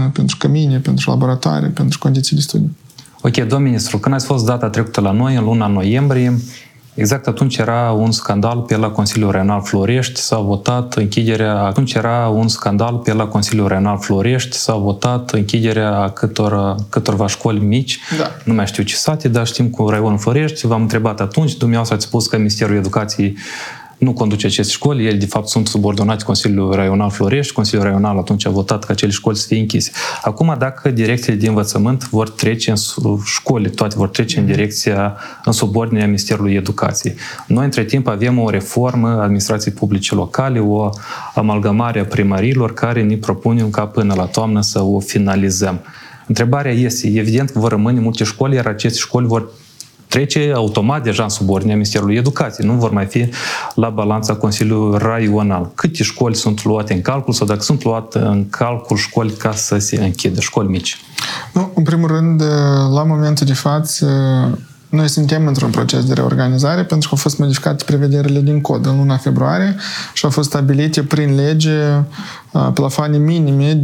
pentru cămine, pentru laboratoare, pentru condiții de studiu. Ok, domnul ministru, când ați fost data trecută la noi, în luna noiembrie, exact atunci era un scandal pe la Consiliul Regional Florești, s-a votat închiderea... Atunci era un scandal pe la Consiliul Regional Florești, s-a votat închiderea câtorva școli mici, Da. Nu mai știu ce sate, dar știm cu raionul Florești. V-am întrebat atunci, dumneavoastră ați spus că Ministerul Educației nu conduce aceste școli, ele de fapt sunt subordonate Consiliul Regional Florești, Consiliul Regional atunci a votat ca acele școli să fie închise. Acum, dacă direcțiile de învățământ vor trece în școli, toate vor trece în direcția, în subordinea Ministerului Educației. Noi, între timp, avem o reformă a administrației publice locale, o amalgamare a primăriilor care ne propunem ca până la toamnă să o finalizăm. Întrebarea este, evident că vor rămâne multe școli, iar aceste școli vor trece automat deja în subordinea Ministerului Educației. Nu vor mai fi la balanța Consiliului Raional. Câte școli sunt luate în calcul sau dacă sunt luate în calcul școli ca să se închidă, școli mici? Nu, în primul rând, la momentul de față, noi suntem într-un proces de reorganizare pentru că au fost modificate prevederile din cod în luna februarie și au fost stabilite prin lege plafoane minime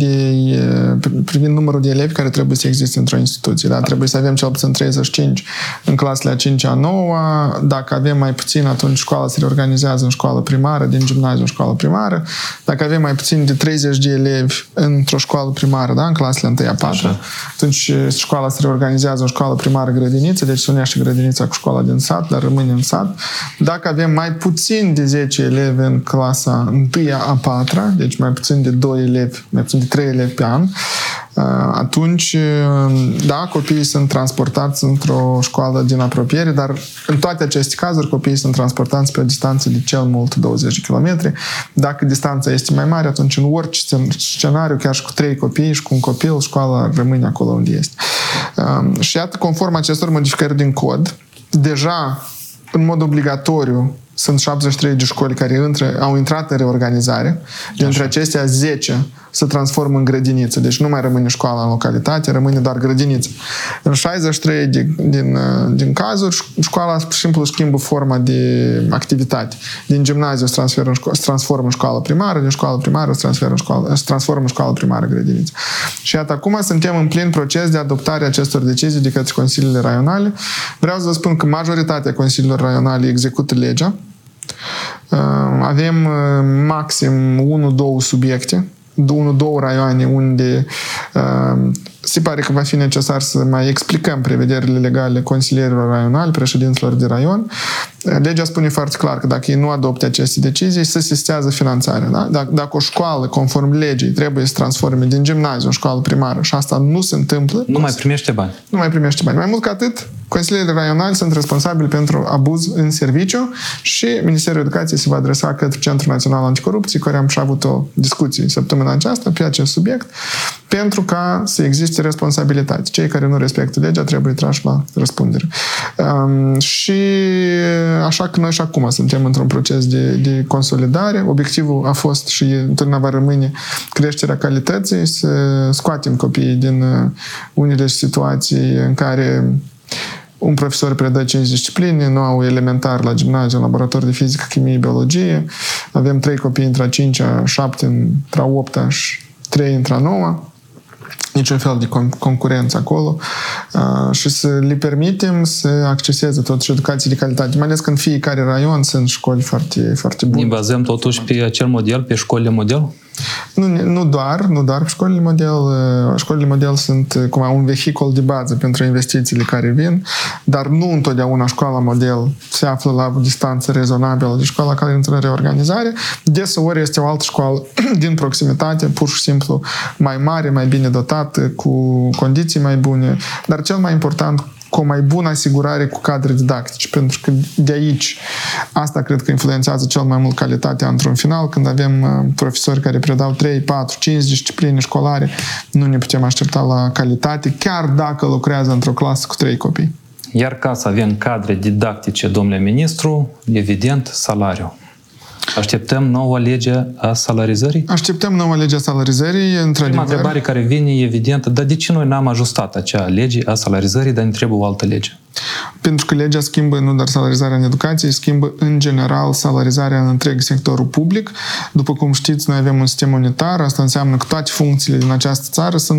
privind numărul de elevi care trebuie să existe într-o instituție. Da? Trebuie să avem cel puțin 35 în clasele a 5-a, 9-a. Dacă avem mai puțin, atunci școala se reorganizează în școală primară, din gimnaziu în școală primară. Dacă avem mai puțin de 30 de elevi într-o școală primară, da? În clasele 1-a, 4-a, atunci școala se reorganizează în școală primară grădiniță, deci se unește grădinița cu școala din sat, dar rămâne în sat. Dacă avem mai puțin de 10 elevi în clasa 1-a, a 4-a, deci mai puțin de 2 elevi, mai puțin de 3 elevi pe an, atunci, da, copiii sunt transportați într-o școală din apropiere, dar în toate aceste cazuri copiii sunt transportați pe o distanță de cel mult 20 de kilometri. Dacă distanța este mai mare, atunci în orice scenariu, chiar și cu 3 copii și cu un copil, școala rămâne acolo unde este. Și iată, conform acestor modificări din cod, deja, în mod obligatoriu, sunt 73 de școli care au intrat în reorganizare. Dintre acestea, 10 se transformă în grădiniță. Deci nu mai rămâne școala în localitate, rămâne doar grădiniță. În 63 din cazuri, școala, pur și simplu, schimbă forma de activitate. Din gimnaziu se transformă în școală primară, din școală primară se transformă în școală primară grădiniță. Și iată, acum suntem în plin proces de adoptare a acestor decizii de către consiliile raionale. Vreau să vă spun că majoritatea consiliilor raionale execută legea. Avem maxim 1-2 subiecte, 1-2 raioane unde se pare că va fi necesar să mai explicăm prevederile legale consilierilor raionali, președinților de raion. Legea spune foarte clar că dacă ei nu adoptă aceste decizii, se sistează finanțarea. Da? Dacă o școală, conform legii, trebuie să transforme din gimnaziu în școală primară și asta nu se întâmplă... Nu mai primește bani. Nu mai primește bani. Mai mult ca atât, consilierile raionali sunt responsabili pentru abuz în serviciu și Ministerul Educației se va adresa către Centrul Național Anticorupție, care am și avut o discuție săptămâna aceasta pe acest subiect, pentru ca să existe responsabilitate. Cei care nu respectă legea trebuie trași la răspundere. Și așa că noi și acum suntem într-un proces de consolidare. Obiectivul a fost și întotdeauna va rămâne creșterea calității, să scoatem copiii din unele situații în care un profesor predă 5 discipline, nu au elementar la gimnaziu, în laborator de fizică, chimie, biologie. Avem 3 copii între a 5-a, 7 între a 8-a și 3 între a 9-a. Niciun fel de concurență acolo și să le permitem să acceseze totuși educație de calitate, mai ales că în fiecare raion sunt școli foarte, foarte bune. Ne bazăm totuși pe acel model, pe școlile model? Nu doar pe școlile model. Școlile model sunt cum un vehicul de bază pentru investițiile care vin, dar nu întotdeauna școala model se află la o distanță rezonabilă de școala care intră în reorganizare. Deseori este o altă școală din proximitate, pur și simplu mai mare, mai bine dotată, cu condiții mai bune, dar cel mai important, cu o mai bună asigurare cu cadre didactice, pentru că de aici asta cred că influențează cel mai mult calitatea într-un final. Când avem profesori care predau 3, 4, 5 discipline școlare, nu ne putem aștepta la calitate, chiar dacă lucrează într-o clasă cu 3 copii. Iar ca să avem cadre didactice, domnule ministru, evident, salariu. Așteptăm noua lege a salarizării? Așteptăm noua lege a salarizării, într-adevăr. Prima întrebare care vine, evident, dar de ce noi n-am ajustat acea lege a salarizării, dar ne trebuie o altă lege? Pentru că legea schimbă nu doar salarizarea în educație, schimbă în general salarizarea în întreg sectorul public. După cum știți, noi avem un sistem unitar, asta înseamnă că toate funcțiile din această țară sunt